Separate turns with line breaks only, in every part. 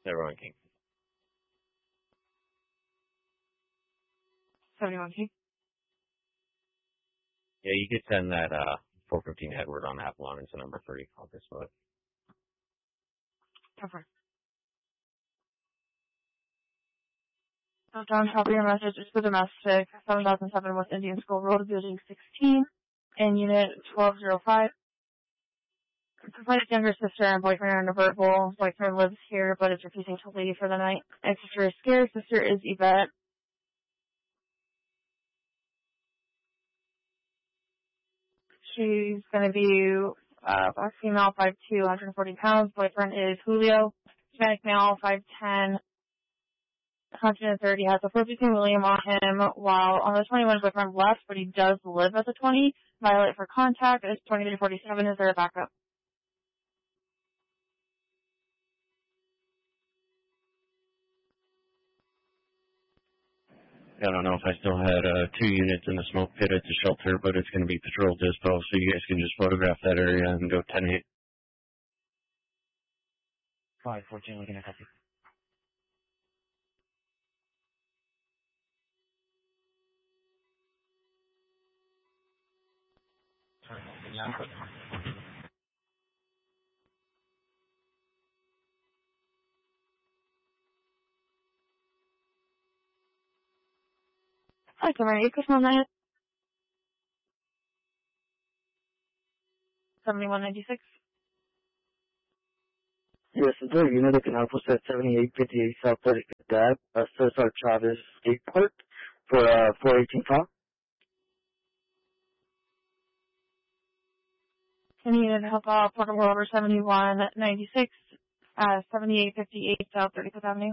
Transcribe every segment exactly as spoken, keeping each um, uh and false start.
seventy-one King.
seventy-one King.
Yeah, you could send that uh, four fifteen Edward on Avalon into number three. I'll just vote.
Cover. So John, copy your message. It's for domestic, seven thousand seven West Indian School Road, Building sixteen, in Unit twelve oh five. Provided younger sister and boyfriend are nonverbal. Boyfriend lives here, but is refusing to leave for the night. And sister is scared. Sister is Yvette. She's going to be uh, black female, five two, one hundred forty pounds. Boyfriend is Julio. Hispanic male, five ten, one hundred thirty. Has a four fifteen William on him. While on the twenty-one, boyfriend left, but he does live at the twenty. Violate for contact. It's twenty-three forty-seven. Is there a backup?
I don't know if I still had uh, two units in the smoke pit at the shelter, but it's going to be patrol dispo, so you guys can just photograph that area and go ten eight.
five fourteen, looking at copy.
Hi, Cameron. You can on that. seventy-one ninety-six.
Yes, is there a unit that can help us at seventy-eight fifty-eight South thirty-fifth Ave, uh, Cesar Chavez Skate Park for uh, four eighteen call?
Can you help out portable over seventy-one ninety-six, uh, seventy-eight fifty-eight South thirty-fifth Avenue?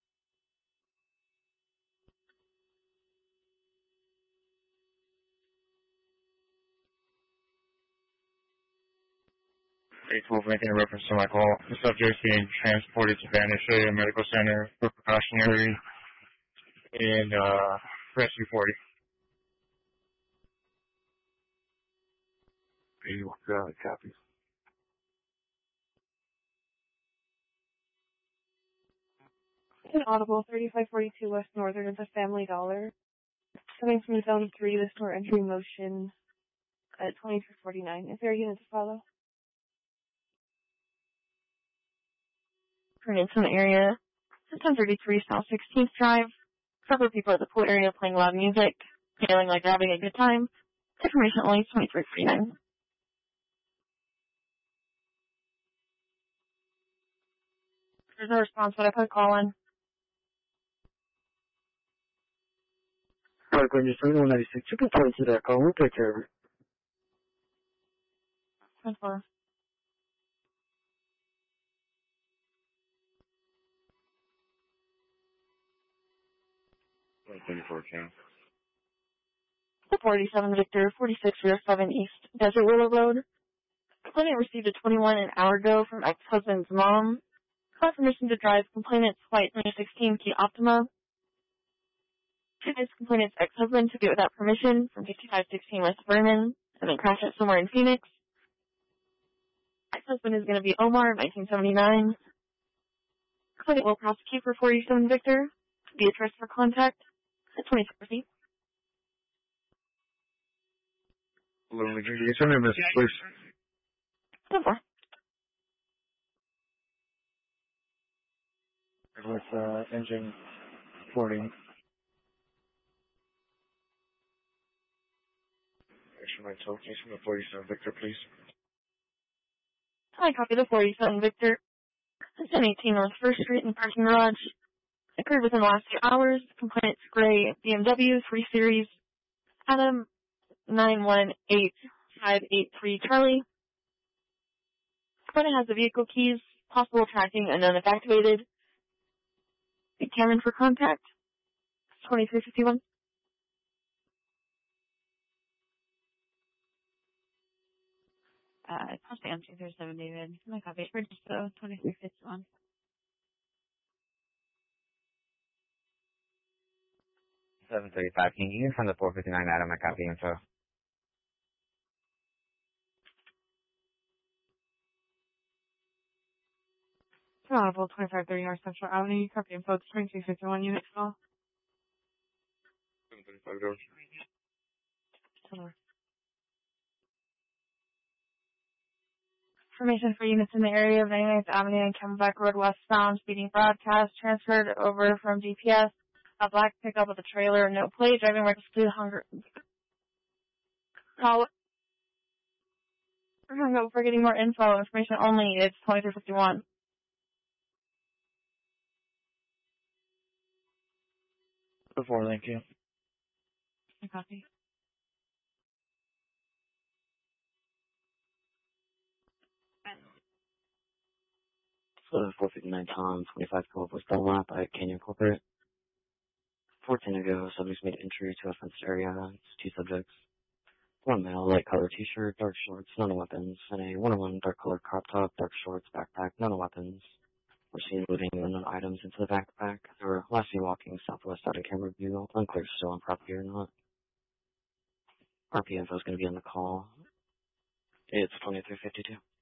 eight twelve, making a reference to my call. The subject is being transported to Vanisha Medical Center for precautionary and uh, rescue forty. eighty-one, uh, copy.
Audible, thirty-five forty-two West Northern is a Family Dollar. Coming from Zone three, the store entry motion at twenty-two forty-nine. Is there a unit to follow? It's in the area. It's ten thirty-three South sixteenth Drive. Several people at the pool area playing loud music, feeling like they're having a good time. Information only twenty-three forty-nine. There's no response, but I put a call in.
Alright, when you're seventy-one ninety-six, you can point to that call. We'll take care of it.
ten four.
twenty-four, King.
forty-seven Victor, forty-six oh seven East Desert Willow Road. Complainant received a twenty-one an hour ago from ex-husband's mom. Call permission to drive complainant's flight twenty sixteen Key Optima. Today's complainant's ex-husband took it without permission from fifty-five sixteen West Vernon and then crashed it somewhere in Phoenix. Ex-husband is going to be Omar, nineteen seventy-nine. Complainant will prosecute for forty-seven Victor. Be addressed for contact at twenty-four feet.
Little League, can you send me a message, please?
ten four.
With uh, engine forty. Actually, my total case from the forty-seven Victor, please.
I copy the forty-seven Victor. It's ten eighteen North First Street in the parking garage. Occurred within the last two hours. Complainant's gray B M W three Series Adam nine one eight five eight three Charlie. Complainant has the vehicle keys, possible tracking unknown if activated. Cameron for contact. twenty-three fifty-one. Uh, possibly on two thirty-seven David. My copy. For just uh, twenty-three fifty-one.
seven thirty-five King. You can send the four fifty-nine out of my copy info.
Audible twenty-five thirty North Central Avenue. Copy info. twenty-two fifty-one unit call.
seven thirty-five doors.
Information for units in the area of ninety-ninth Avenue and Camelback Road westbound. Speeding broadcast transferred over from D P S. A black pickup with a trailer, no plate, driving recklessly hunger. Call. We're going to go for getting more info. Information only. It's twenty-three fifty-one.
Before, thank you.
I copy.
So four fifty-nine Tom, twenty-five twelve West Belmont by Canyon Corporate. fourteen ago, subjects made entry to a fenced area. It's two subjects. One male, light colored t-shirt, dark shorts, none weapons, and a one oh one dark colored crop top, dark shorts, backpack, none weapons. Were seen moving unknown items into the backpack. They were last seen walking southwest out of camera view. Unclear if still on property or not. R P info is going to be on the call. It's twenty-three fifty-two.